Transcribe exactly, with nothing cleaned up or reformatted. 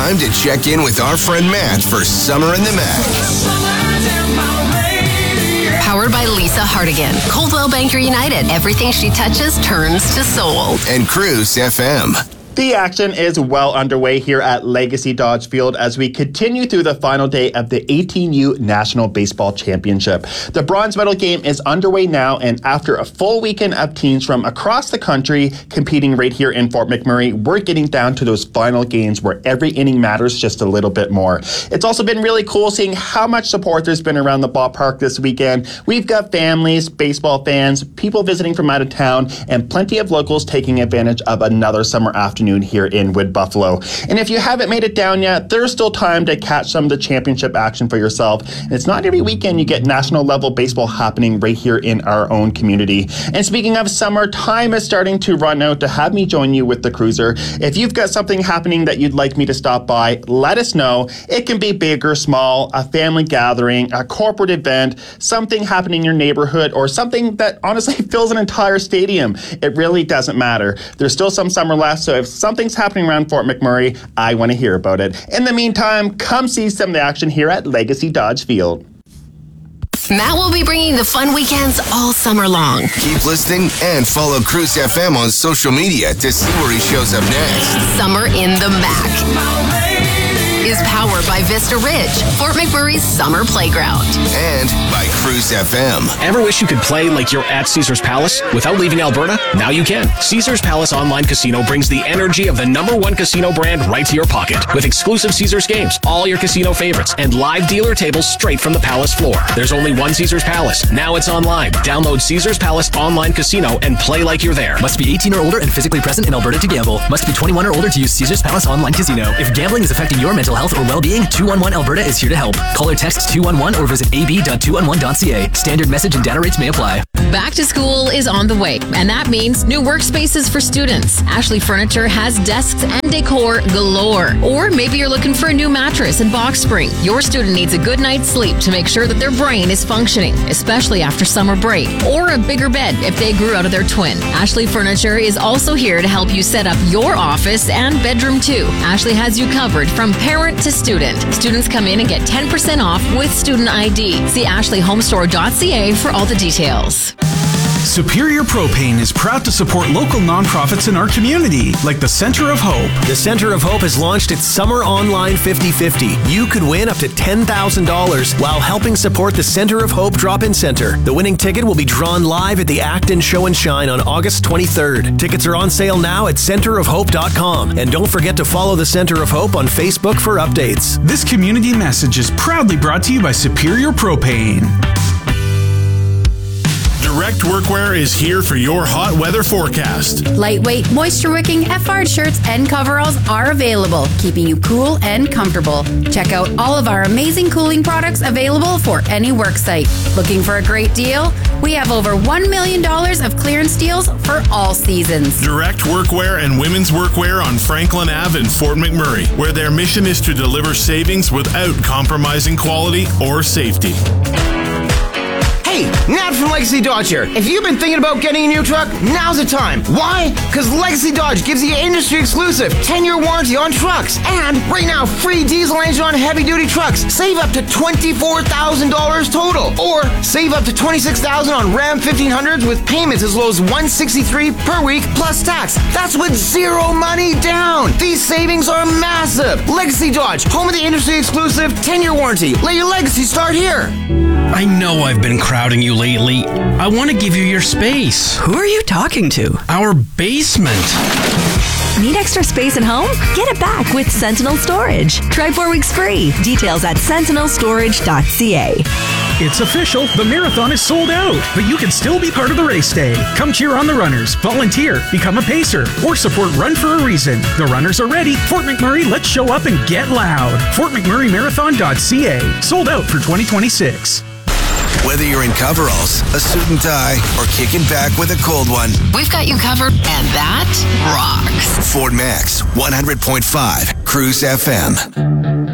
time to check in with our friend Matt for Summer in the Mac. Powered by Lisa Hardigan. Coldwell Banker United. Everything she touches turns to sold. And Cruise F M. The action is well underway here at Legacy Dodge Field as we continue through the final day of the eighteen U National Baseball Championship. The bronze medal game is underway now, and after a full weekend of teams from across the country competing right here in Fort McMurray, we're getting down to those final games where every inning matters just a little bit more. It's also been really cool seeing how much support there's been around the ballpark this weekend. We've got families, baseball fans, people visiting from out of town, and plenty of locals taking advantage of another summer afternoon here in Wood Buffalo. And if you haven't made it down yet, there's still time to catch some of the championship action for yourself. And it's not every weekend you get national level baseball happening right here in our own community. And speaking of summer, time is starting to run out to have me join you with the Cruiser. If you've got something happening that you'd like me to stop by, let us know. It can be big or small, a family gathering, a corporate event, something happening in your neighborhood, or something that honestly fills an entire stadium. It really doesn't matter. There's still some summer left, so if something's happening around Fort McMurray, I want to hear about it. In the meantime, come see some of the action here at Legacy Dodge Field. Matt will be bringing the fun weekends all summer long. Keep listening and follow Cruise F M on social media to see where he shows up next. Summer in the Mac is powered by Vista Ridge, Fort McMurray's summer playground. And by Cruise F M. Ever wish you could play like you're at Caesars Palace without leaving Alberta? Now you can. Caesars Palace Online Casino brings the energy of the number one casino brand right to your pocket. With exclusive Caesars games, all your casino favorites, and live dealer tables straight from the Palace floor. There's only one Caesars Palace. Now it's online. Download Caesars Palace Online Casino and play like you're there. Must be eighteen or older and physically present in Alberta to gamble. Must be twenty-one or older to use Caesars Palace Online Casino. If gambling is affecting your mental health or well-being, two one one Alberta is here to help. Call or text two one one or visit a b dot two one one dot c a. Standard message and data rates may apply. Back to school is on the way, and that means new workspaces for students. Ashley Furniture has desks and decor galore. Or maybe you're looking for a new mattress and box spring. Your student needs a good night's sleep to make sure that their brain is functioning, especially after summer break. Or a bigger bed if they grew out of their twin. Ashley Furniture is also here to help you set up your office and bedroom too. Ashley has you covered from parent to student. Students come in and get ten percent off with student I D. See ashley home store dot c a for all the details. Superior Propane is proud to support local nonprofits in our community, like the Center of Hope. The Center of Hope has launched its Summer Online fifty fifty. You could win up to ten thousand dollars while helping support the Center of Hope Drop-In Center. The winning ticket will be drawn live at the Acton Show and Shine on August twenty-third. Tickets are on sale now at center of hope dot com. And don't forget to follow the Center of Hope on Facebook for updates. This community message is proudly brought to you by Superior Propane. Direct Workwear is here for your hot weather forecast. Lightweight, moisture-wicking F R shirts and coveralls are available, keeping you cool and comfortable. Check out all of our amazing cooling products available for any work site. Looking for a great deal? We have over one million dollars of clearance deals for all seasons. Direct Workwear and Women's Workwear on Franklin Avenue in Fort McMurray, where their mission is to deliver savings without compromising quality or safety. Hey, Nat from Legacy Dodge here. If you've been thinking about getting a new truck, now's the time. Why? Because Legacy Dodge gives you industry exclusive ten-year warranty on trucks. And right now, free diesel engine on heavy-duty trucks. Save up to twenty-four thousand dollars total. Or save up to twenty-six thousand dollars on Ram fifteen hundreds with payments as low as one hundred sixty-three dollars per week plus tax. That's with zero money down. These savings are massive. Legacy Dodge, home of the industry exclusive ten-year warranty. Let your legacy start here. I know I've been crowding you lately. I want to give you your space. Who are you talking to? Our basement. Need extra space at home? Get it back with Sentinel Storage. Try four weeks free. Details at sentinel storage dot c a. It's official. The marathon is sold out, but you can still be part of the race day. Come cheer on the runners, volunteer, become a pacer, or support Run for a Reason. The runners are ready. Fort McMurray, let's show up and get loud. fort mcmurray marathon dot c a. Sold out for twenty twenty-six. Whether you're in coveralls, a suit and tie, or kicking back with a cold one, we've got you covered, and that rocks. Ford Max, one hundred point five, Cruise F M.